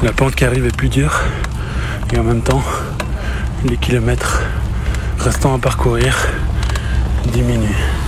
La pente qui arrive est plus dure et en même temps, les kilomètres restants à parcourir diminuent.